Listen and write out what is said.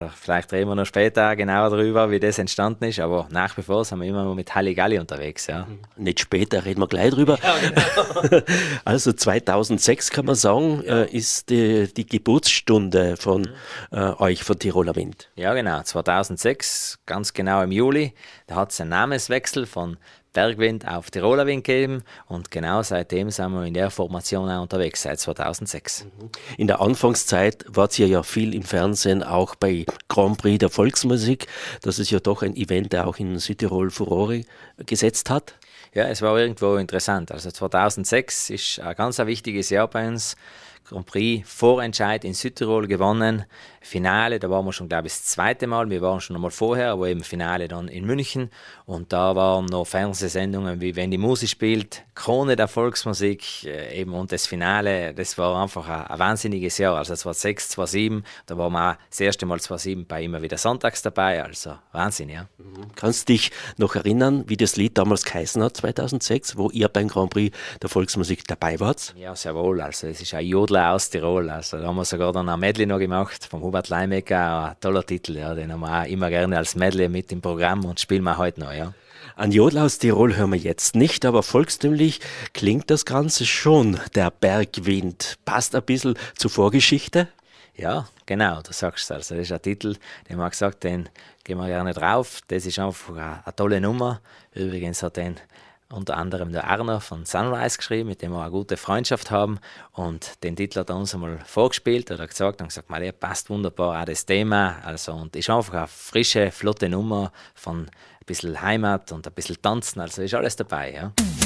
vielleicht reden wir noch später genauer darüber, wie das entstanden ist, aber nach wie vor sind wir immer mit Halligalli unterwegs. Ja. Nicht später, reden wir gleich drüber. Ja, genau. Also 2006 kann man sagen, ist die Geburtsstunde von euch, von Tiroler Wind. Ja, genau, 2006, ganz genau im Juli, da hat es einen Namenswechsel von Bergwind auf Tiroler Wind gegeben und genau seitdem sind wir in der Formation auch unterwegs, seit 2006. In der Anfangszeit wart ihr ja viel im Fernsehen, auch bei Grand Prix der Volksmusik. Das ist ja doch ein Event, der auch in Südtirol Furore gesetzt hat. Ja, es war irgendwo interessant. Also 2006 ist ein ganz wichtiges Jahr bei uns. Grand Prix Vorentscheid in Südtirol gewonnen. Finale, da waren wir schon, glaube ich, das zweite Mal. Wir waren schon einmal vorher, aber eben Finale dann in München. Und da waren noch Fernsehsendungen wie Wenn die Musik spielt, Krone der Volksmusik eben und das Finale. Das war einfach ein wahnsinniges Jahr. Also 2006, 2007, da waren wir auch das erste Mal 2007 bei immer wieder sonntags dabei. Also Wahnsinn, ja. Kannst du dich noch erinnern, wie das Lied damals geheißen hat, 2006, wo ihr beim Grand Prix der Volksmusik dabei wart? Ja, sehr wohl. Also es ist ein Jodler aus Tirol. Also da haben wir sogar dann ein Medley noch gemacht vom Hubert Leimecker. Ein toller Titel, ja. Den haben wir auch immer gerne als Medley mit im Programm und spielen wir heute noch, ja. An Jodler aus Tirol hören wir jetzt nicht, aber volkstümlich klingt das Ganze schon. Der Bergwind passt ein bisschen zur Vorgeschichte. Ja, genau, du sagst es. Also das ist ein Titel, den haben wir gesagt, den gehen wir gerne drauf. Das ist einfach eine tolle Nummer. Übrigens hat den unter anderem der Arno von Sunrise geschrieben, mit dem wir eine gute Freundschaft haben. Und den Titel hat er uns einmal vorgespielt oder gesagt und gesagt, der passt wunderbar auch das Thema. Also, und ist einfach eine frische, flotte Nummer von ein bisschen Heimat und ein bisschen Tanzen. Also ist alles dabei. Ja.